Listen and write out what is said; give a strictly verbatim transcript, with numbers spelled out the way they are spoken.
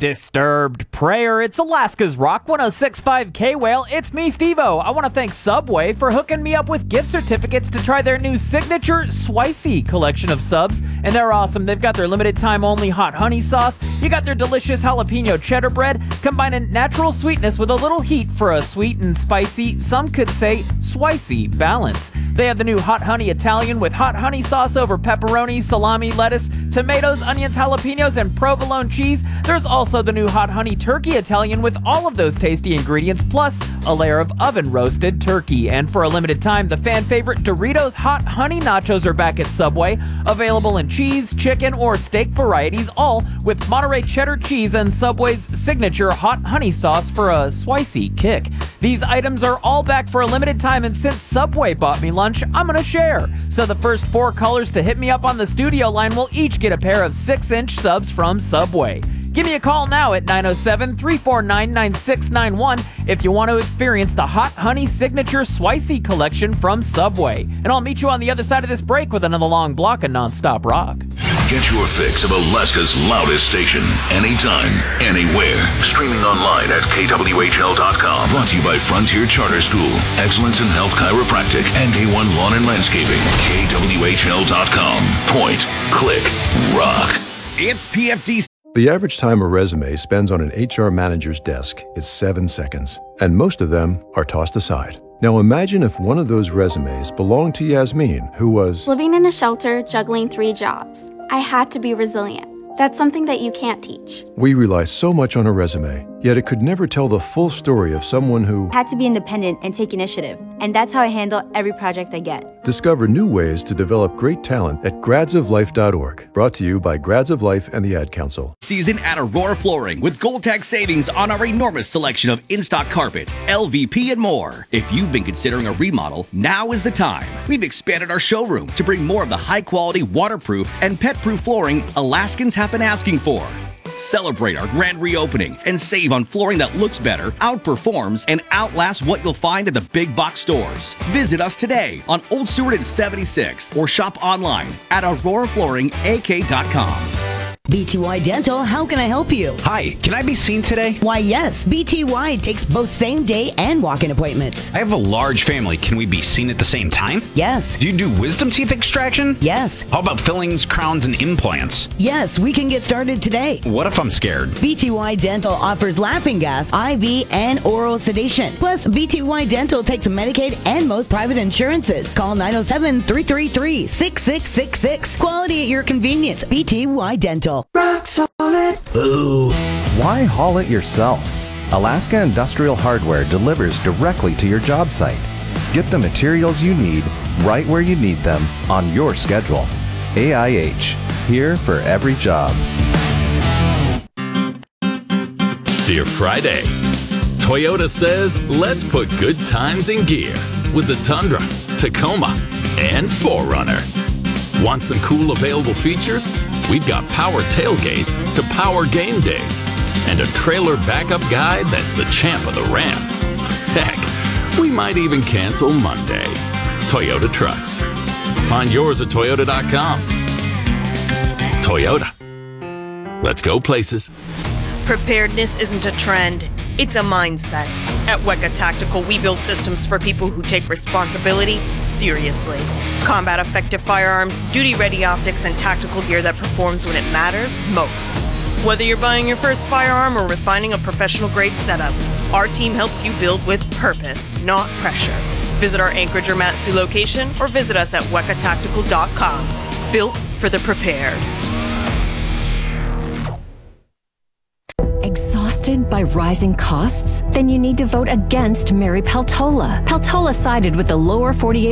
Disturbed Prayer. It's Alaska's Rock one oh six point five K-Whale. It's me, Steve-O. I want to thank Subway for hooking me up with gift certificates to try their new signature Swicy collection of subs. And they're awesome. They've got their limited time only hot honey sauce. You got their delicious jalapeno cheddar bread, combining natural sweetness with a little heat for a sweet and spicy, some could say Swicy balance. They have the new hot honey Italian with hot honey sauce over pepperoni, salami, lettuce, tomatoes, onions, jalapenos, and provolone cheese. There's also the new hot honey turkey Italian with all of those tasty ingredients, plus a layer of oven-roasted turkey. And for a limited time, the fan favorite Doritos Hot Honey Nachos are back at Subway, available in cheese, chicken, or steak varieties, all with Monterey cheddar cheese and Subway's signature hot honey sauce for a Swicy kick. These items are all back for a limited time, and since Subway bought me lunch, I'm gonna share. So the first four callers to hit me up on the studio line will each get a pair of six inch subs from Subway. Give me a call now at nine oh seven, three four nine, nine six nine one if you want to experience the Hot Honey Signature Swicy collection from Subway. And I'll meet you on the other side of this break with another long block of nonstop rock. Get your fix of Alaska's loudest station, anytime, anywhere. Streaming online at K W H L dot com. Brought to you by Frontier Charter School, Excellence in Health Chiropractic, and A one Lawn and Landscaping. K W H L dot com. Point, click, rock. It's P F D. The average time a resume spends on an H R manager's desk is seven seconds, and most of them are tossed aside. Now imagine if one of those resumes belonged to Yasmin, who was living in a shelter, juggling three jobs. I had to be resilient. That's something that you can't teach. We rely so much on a resume, yet it could never tell the full story of someone who had to be independent and take initiative. And that's how I handle every project I get. Discover new ways to develop great talent at grads of life dot org. Brought to you by Grads of Life and the Ad Council. Season at Aurora Flooring with Gold Tag savings on our enormous selection of in-stock carpet, L V P, and more. If you've been considering a remodel, now is the time. We've expanded our showroom to bring more of the high-quality, waterproof, and pet-proof flooring Alaskans have been asking for. Celebrate our grand reopening and save on flooring that looks better, outperforms, and outlasts what you'll find at the big box stores. Visit us today on Old Seward and seventy-sixth or shop online at aurora flooring a k dot com. B T Y Dental, how can I help you? Hi, can I be seen today? Why, yes. B T Y takes both same-day and walk-in appointments. I have a large family. Can we be seen at the same time? Yes. Do you do wisdom teeth extraction? Yes. How about fillings, crowns, and implants? Yes, we can get started today. What if I'm scared? B T Y Dental offers laughing gas, I V, and oral sedation. Plus, B T Y Dental takes Medicaid and most private insurances. Call nine oh seven, three three three, six six six six. Quality at your convenience. B T Y Dental. Rock solid. Ooh. Why haul it yourself? Alaska Industrial Hardware delivers directly to your job site. Get the materials you need right where you need them on your schedule. A I H, here for every job. Dear Friday, Toyota says let's put good times in gear with the Tundra, Tacoma, and four runner. Want some cool available features? We've got power tailgates to power game days and a trailer backup guide that's the champ of the ramp. Heck, we might even cancel Monday. Toyota Trucks. Find yours at toyota dot com. Toyota. Let's go places. Preparedness isn't a trend, it's a mindset. At Weka Tactical, we build systems for people who take responsibility seriously. Combat effective firearms, duty-ready optics, and tactical gear that performs when it matters most. Whether you're buying your first firearm or refining a professional-grade setup, our team helps you build with purpose, not pressure. Visit our Anchorage or Matsu location or visit us at weka tactical dot com. Built for the prepared. Exhausted by rising costs? Then you need to vote against Mary Peltola. Peltola sided with the lower forty-eight